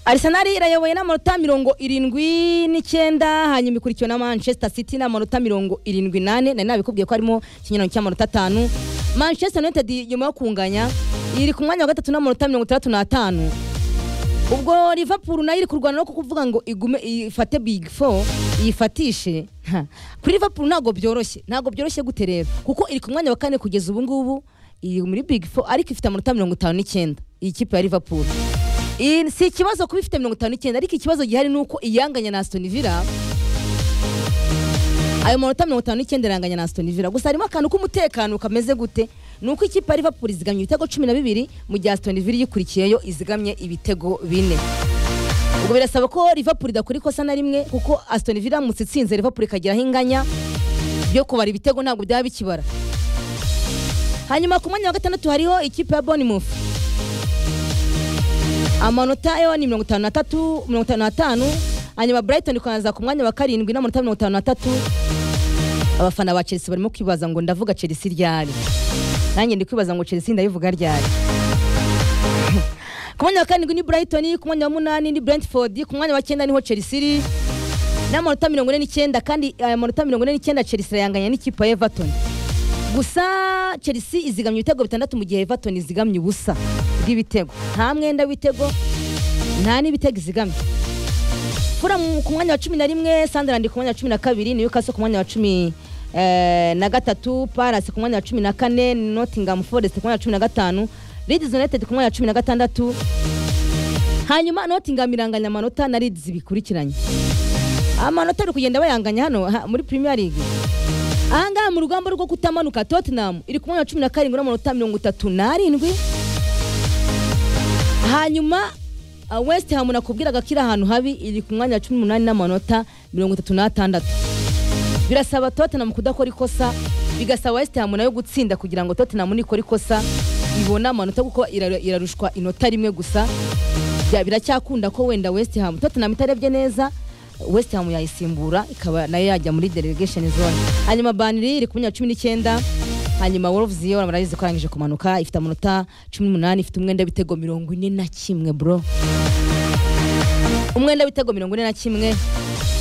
Arsenal irayoboye n'amanota 79 hanyuma ikurikiwe na Manchester City n'amanota 78 nari nabikubwiye ko harimo kinyano cy'amanota 5. Manchester United nyuma yo kunganya iri ku mwanya wa gatatu n'amanota 35. Ubwo Liverpool nayo iri kurwana no kuvuga ngo igume ifate Big 4 yifatishe. Kuri Liverpool ntago byoroshye guterera kuko iri ku mwanya wa kane kugeza ubu ngubu iri muri Big 4 ariko ifite amanota 59 iyi kipe ya Liverpool. Si ikibazo kuba ifite 59 ariko ikibazo gihari nuko iyanganya na Aston Villa. Ayo manota 59 iranganya na Aston Villa. Gusa harimo akantu k'umutekano kameze gute? Nuko ikipe ya Liverpool izigamye ibitego 12 mu gihe Aston Villa yikurikiyeyo izigamye ibitego 4. Ubwo birasaba ko Liverpool idakora ikosa na rimwe kuko Aston Villa musitsinze Liverpool ikagira hinganya byo kubara ibitego ntabwo byaba bikibara. Hanyuma ku mwanya wa gatandatu hariho ikipe ya Bournemouth. Amanota yo ni 53 hanyuma Brighton ikaza ku mwanya wa 7 n'amanota 53. Abafana ba Chelsea barimo kwibaza ngo ndavuga Chelsea ryari. Nanjye ndi kwibaza ngo Chelsea ndayivuga ryari. Ku mwanya wa 7 ni Brighton, ku mwanya wa 8 ni Brentford, ku mwanya wa 9 niho Chelsea n'amanota 49 kandi amanota 49 Chelsea yanganya n'ikipe ya Everton. Gusa Chelsea izigamye ibitego 6 mu gihe Everton izigamye ubusa bw'ibitego. Nta mwenda w'ibitego nta n'ibitego izigamye. Fulham ku mwanya wa 11, Sunderland ku mwanya wa 12, Newcastle ku mwanya wa 13, Palace ku mwanya wa 14, Nottingham Forest ku mwanya wa 15, Leeds United ku mwanya wa 16. Hanyuma Nottingham iranganya amanota na Leeds bikurikiranye. Amanota ari kugenda bayanganya hano muri Premier League. Anga mu rugamba rwo kutamanuka Tottenham iri ku mwanya wa 17 n'amanota 37. Hanyuma West Ham nakubwiraga kira ahantu habi iri ku mwanya wa 18 n'amanota 36. Birasaba Tottenham kudakora ikosa, bigasaba West Ham nayo gutsinda kugira ngo Tottenham nikora ikosa ibona amanota kuko irarushwa inota rimwe gusa. Biracyakunda ko wenda West Ham Tottenham itarebye neza West Ham yayisimbura ikaba nayo yajya muri delegation zone. Hanyuma Burnley iri ku mwanya wa 19. Hanyuma Wolves yo barayize kurangije kumanuka ifite amanota 18, ifite umwenda w'ibitego 41 bro. Umwenda w'ibitego 41.